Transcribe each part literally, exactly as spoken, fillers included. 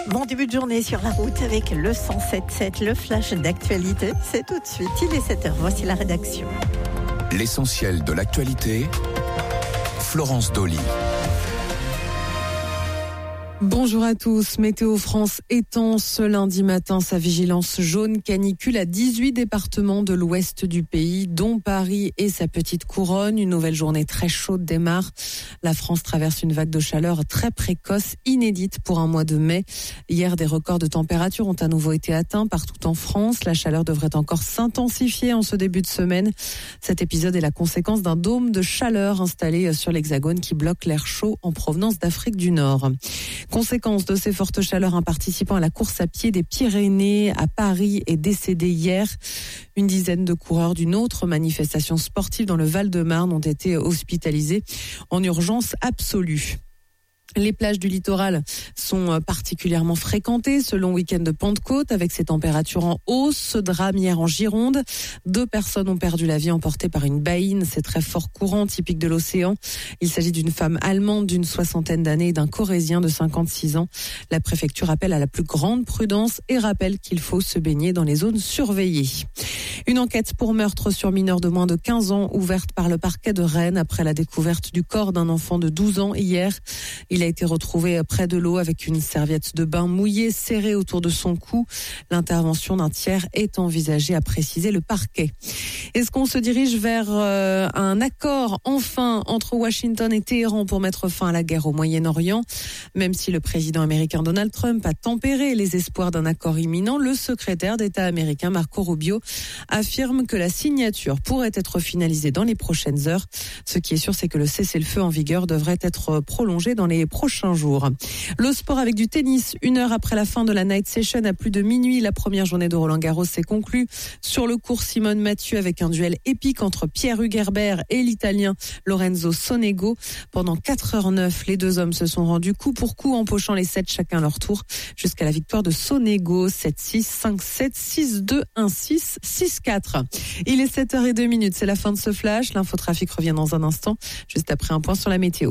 Bon début de journée sur la route avec le cent sept sept, le flash d'actualité. C'est tout de suite, il est sept heures, voici la rédaction. L'essentiel de l'actualité, Florence Dolly. Bonjour à tous. Météo France étend ce lundi matin sa vigilance jaune canicule à dix-huit départements de l'ouest du pays, dont Paris et sa petite couronne. Une nouvelle journée très chaude démarre. La France traverse une vague de chaleur très précoce, inédite pour un mois de mai. Hier, des records de température ont à nouveau été atteints partout en France. La chaleur devrait encore s'intensifier en ce début de semaine. Cet épisode est la conséquence d'un dôme de chaleur installé sur l'Hexagone qui bloque l'air chaud en provenance d'Afrique du Nord. Conséquence de ces fortes chaleurs, un participant à la course à pied des Pyrénées à Paris est décédé hier. Une dizaine de coureurs d'une autre manifestation sportive dans le Val-de-Marne ont été hospitalisés en urgence absolue. Les plages du littoral sont particulièrement fréquentées ce long week-end de Pentecôte avec ces températures en hausse. Ce drame hier en Gironde. Deux personnes ont perdu la vie emportées par une baïne. C'est très fort courant, typique de l'océan. Il s'agit d'une femme allemande d'une soixantaine d'années et d'un Corrézien de cinquante-six ans. La préfecture appelle à la plus grande prudence et rappelle qu'il faut se baigner dans les zones surveillées. Une enquête pour meurtre sur mineur de moins de quinze ans ouverte par le parquet de Rennes après la découverte du corps d'un enfant de douze ans hier. Il a été retrouvé près de l'eau avec une serviette de bain mouillée serrée autour de son cou. L'intervention d'un tiers est envisagée, a précisé le parquet. Est-ce qu'on se dirige vers euh, un accord enfin entre Washington et Téhéran pour mettre fin à la guerre au Moyen-Orient? Même si le président américain Donald Trump a tempéré les espoirs d'un accord imminent, le secrétaire d'État américain Marco Rubio affirme que la signature pourrait être finalisée dans les prochaines heures. Ce qui est sûr, c'est que le cessez-le-feu en vigueur devrait être prolongé dans les prochains jours. Le sport avec du tennis. Une heure après la fin de la night session, à plus de minuit, la première journée de Roland-Garros s'est conclue. Sur le court, Simone Mathieu avec un duel épique entre Pierre Hugerbert et l'Italien Lorenzo Sonego. Pendant quatre heures neuf, les deux hommes se sont rendus coup pour coup, empochant les sets chacun leur tour, jusqu'à la victoire de Sonego. sept six, cinq sept, six deux, un six, six quatre. Il est sept heures deux minutes, c'est la fin de ce flash. L'infotrafic revient dans un instant, juste après un point sur la météo.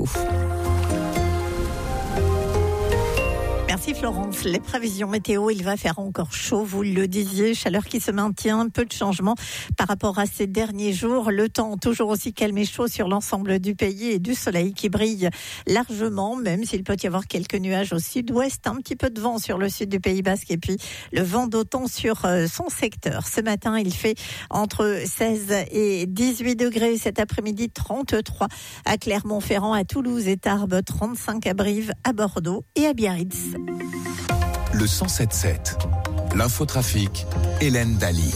Merci Florence. Les prévisions météo, il va faire encore chaud, vous le disiez, chaleur qui se maintient, peu de changements par rapport à ces derniers jours. Le temps toujours aussi calme et chaud sur l'ensemble du pays et du soleil qui brille largement, même s'il peut y avoir quelques nuages au sud-ouest, un petit peu de vent sur le sud du Pays Basque et puis le vent d'automne sur son secteur. Ce matin, il fait entre seize et dix-huit degrés. Cet après-midi, trente-trois à Clermont-Ferrand, à Toulouse et Tarbes, trente-cinq à Brive, à Bordeaux et à Biarritz. Le cent sept sept, l'infotrafic, Hélène Daly.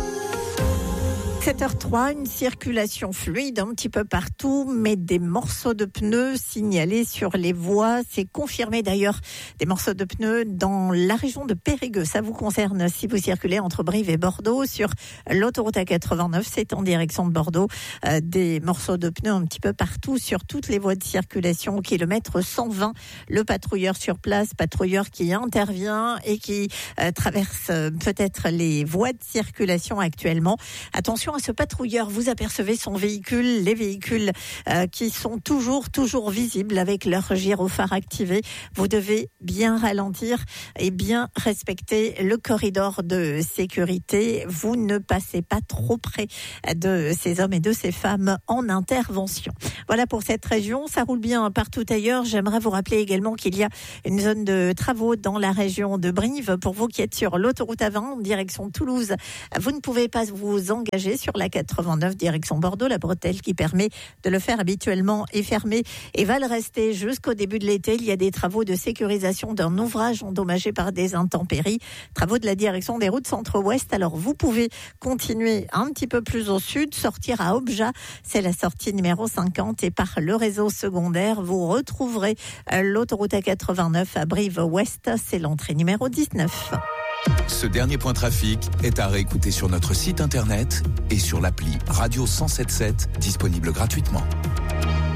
sept heures trois, une circulation fluide un petit peu partout, mais des morceaux de pneus signalés sur les voies. C'est confirmé d'ailleurs, des morceaux de pneus dans la région de Périgueux. Ça vous concerne si vous circulez entre Brive et Bordeaux. Sur l'autoroute A quatre-vingt-neuf, c'est en direction de Bordeaux. Euh, des morceaux de pneus un petit peu partout sur toutes les voies de circulation. Au kilomètre cent vingt, le patrouilleur sur place, patrouilleur qui intervient et qui euh, traverse euh, peut-être les voies de circulation actuellement. Attention à ce patrouilleur, vous apercevez son véhicule, les véhicules euh, qui sont toujours, toujours visibles avec leur gyrophare activé. Vous devez bien ralentir et bien respecter le corridor de sécurité. Vous ne passez pas trop près de ces hommes et de ces femmes en intervention. Voilà pour cette région, ça roule bien partout ailleurs. J'aimerais vous rappeler également qu'il y a une zone de travaux dans la région de Brive. Pour vous qui êtes sur l'autoroute A vingt en direction de Toulouse, vous ne pouvez pas vous engager sur la quatre-vingt-neuf direction Bordeaux. La bretelle qui permet de le faire habituellement est fermée et va le rester jusqu'au début de l'été. Il y a des travaux de sécurisation d'un ouvrage endommagé par des intempéries. Travaux de la direction des routes centre-ouest. Alors vous pouvez continuer un petit peu plus au sud, sortir à Obja. C'est la sortie numéro cinquante et par le réseau secondaire, vous retrouverez l'autoroute A quatre-vingt-neuf à Brive-Ouest. C'est l'entrée numéro dix-neuf. Ce dernier point trafic est à réécouter sur notre site internet et sur l'appli Radio cent soixante-dix-sept, disponible gratuitement.